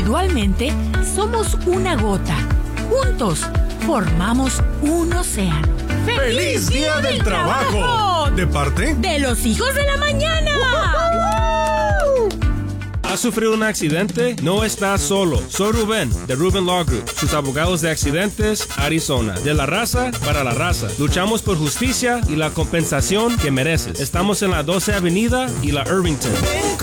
Individualmente, somos una gota. Juntos, formamos un océano. ¡Feliz Día del Trabajo! ¿De parte? ¡De los hijos de la mañana! ¿Has sufrido un accidente? No estás solo. Soy Rubén, de Rubén Law Group, sus abogados de accidentes, Arizona. De la raza para la raza. Luchamos por justicia y la compensación que mereces. Estamos en la 12 Avenida y la Irvington.